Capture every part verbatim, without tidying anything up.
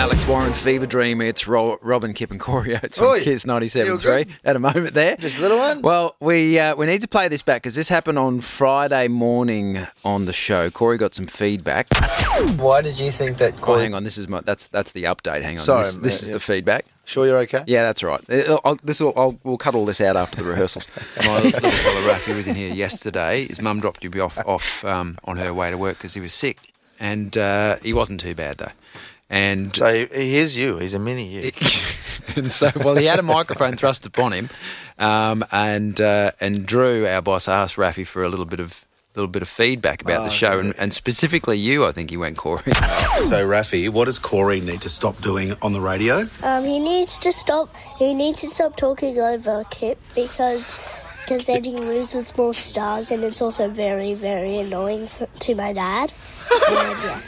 Alex Warren, Fever Dream. It's Ro- Robin, Kip and Corey Oates on Oi, Kiss ninety-seven you three good? at a moment there. Just a little one? Well, we uh, we need to play this back because this happened on Friday morning on the show. Corey got some feedback. Why did you think that Oh, Corey... hang on, this is my that's that's the update. Hang on, Sorry, this, this mate, is yeah. the feedback. Sure you're okay? Yeah, that's right. I'll, I'll, this will, I'll, we'll cut all this out after the rehearsals. My little fella Rafi was in here yesterday. His mum dropped him off off um, on her way to work because he was sick, and uh, he wasn't too bad though. And So he, he is you. He's a mini you. and so, well, he had a microphone thrust upon him, um, and uh, and Drew, our boss, asked Rafi for a little bit of little bit of feedback about Oh, the show, good. and, and specifically you. I think he went, Corey. So, Rafi, what does Corey need to stop doing on the radio? Um, he needs to stop. He needs to stop talking over Kip because because then he loses more stars, and it's also very, very annoying for, to my dad. And, yeah.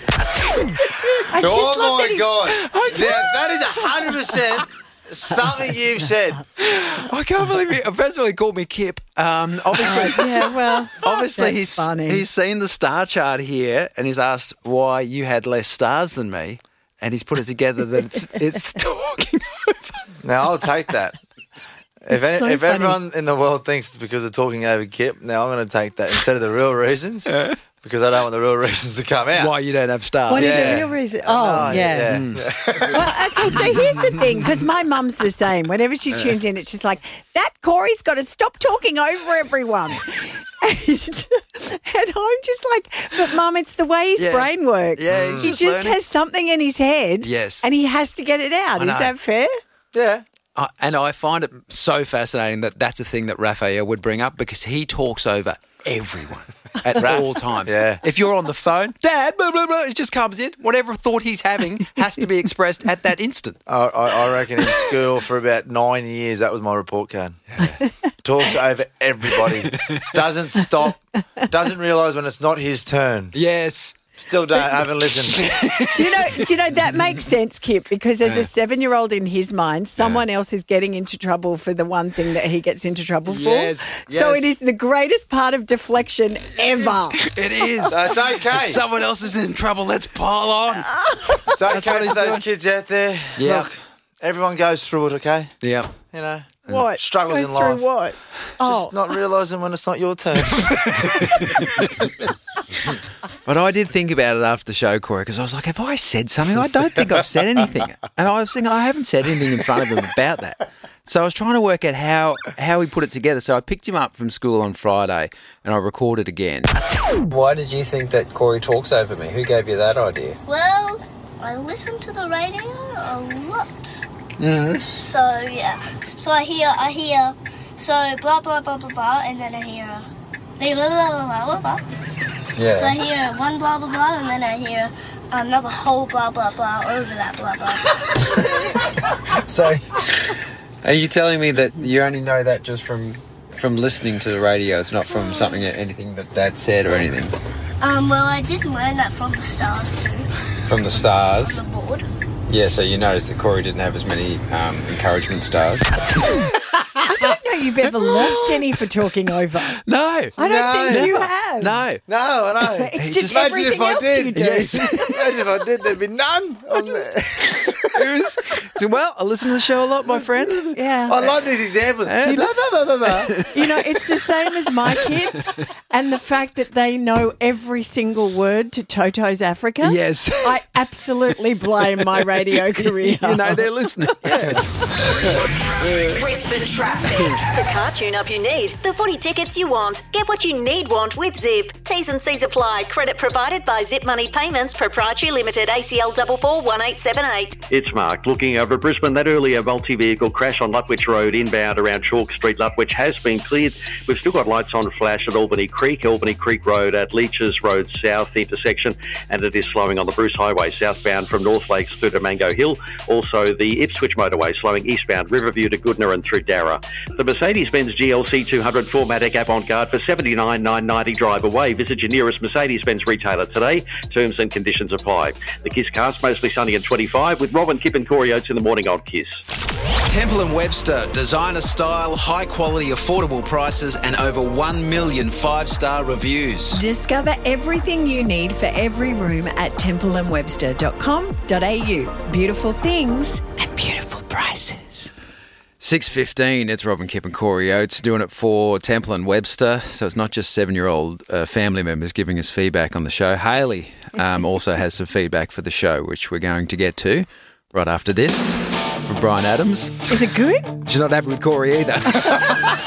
I just Oh love my that he- God. Now, that is one hundred percent something you've said. I can't believe he. First of all, he called me Kip. Um, obviously, Yeah, well, obviously that's he's funny. he's seen the star chart here, and he's asked why you had less stars than me, and he's put it together that it's it's talking over. Now, I'll take that. If, any, so if funny. everyone in the world thinks it's because of talking over Kip, now I'm going to take that instead of the real reasons because I don't want the real reasons to come out. Why you don't have stars? What is Yeah. the real reason? Oh, Oh, yeah. Well, okay, so here's the thing, because my mum's the same. Whenever she tunes in, it's just like, that Corey's got to stop talking over everyone. And, and I'm just like, but Mum, it's the way his Yeah. brain works. Yeah, he's he just just learning. has something in his head. Yes. And he has to get it out. I Is know. that fair? Yeah. Uh, and I find it so fascinating that that's a thing that Raphael would bring up because he talks over everyone at all times. Yeah. If you're on the phone, Dad, blah, blah, blah, it just comes in. Whatever thought he's having has to be expressed at that instant. I, I, I reckon in school for about nine years, that was my report card. Talks over everybody. Doesn't stop. Doesn't realise when it's not his turn. Yes. Still don't, haven't listened. Do you know? Do you know that makes sense, Kip? Because as a seven-year-old in his mind, someone else is getting into trouble for the one thing that he gets into trouble for. Yes, So yes. it is the greatest part of deflection ever. It is. So it's okay. Someone else is in trouble. Let's pile on. It's what okay he's for those doing. kids out there. Yeah. Look, everyone goes through it, okay? Yeah. You know, What struggles Goes in through life. What? Oh, Just not realising when it's not your turn. But I did think about it after the show, Corey, because I was like, have I said something? I don't think I've said anything. And I was thinking, I haven't said anything in front of him about that. So I was trying to work out how, how he put it together. So I picked him up from school on Friday and I recorded again. Why did you think that Corey talks over me? Who gave you that idea? Well, I listen to the radio a lot. Mm-hmm. So yeah. So I hear, I hear, so blah blah blah blah blah, and then I hear, blah blah blah blah blah blah. Yeah. So I hear one blah blah blah, and then I hear another whole blah blah blah over that blah blah blah. So, are you telling me that you only know that just from from listening to the radio? It's not from something, anything that Dad said or anything? Um, well, I did learn that from the stars too, From the stars? the board. Yeah, so you noticed that Corey didn't have as many um, encouragement stars? I don't know you've ever lost any for talking over. No. I don't No. think you have. No. No, I know. It's He just just- Imagine everything if I else did. you do. Yes. Imagine if I did, there'd be none. On there. It was, well, I listen to the show a lot, my friend. Yeah. I love these examples. Yeah. Blah, blah, blah, blah, blah. You know, it's the same as my kids and the fact that they know every single word to Toto's Africa. Yes. I absolutely blame my radio career. You know, they're listening. Brisbane traffic. The car tune-up you need. The footy tickets you want. Get what you need want with Zip. T's and C's apply. Credit provided by Zip Money Payments Proprietary Limited. A C L four four one eight seven eight. It's Mark. Looking over Brisbane, that earlier multi-vehicle crash on Lutwich Road inbound around Chalk Street, Lutwich, has been cleared. We've still got lights on flash at Albany Creek, Albany Creek Road at Leeches Road South intersection, and it is slowing on the Bruce Highway southbound from North Lakes through to Mango Hill. Also, the Ipswich motorway slowing eastbound Riverview to Goodna and through Darra. The Mercedes-Benz G L C two hundred four Matic Avant-Garde for seventy-nine thousand nine hundred ninety drive away. Visit your nearest Mercedes-Benz retailer today. Terms and conditions apply. The Kiss cast mostly sunny and twenty-five with Robin, Kip and Corey Oates in the morning on Kiss. Temple and Webster, designer style, high quality, affordable prices, and over one million five-star reviews. Discover everything you need for every room at temple and webster dot com dot a u. Beautiful things and beautiful prices. six fifteen, it's Robin Kipp and Corey Oates doing it for Temple and Webster. So it's not just seven-year-old uh, family members giving us feedback on the show. Hayley um, also has some feedback for the show, which we're going to get to right after this from Brian Adams. Is it good? She's not happy with Corey either.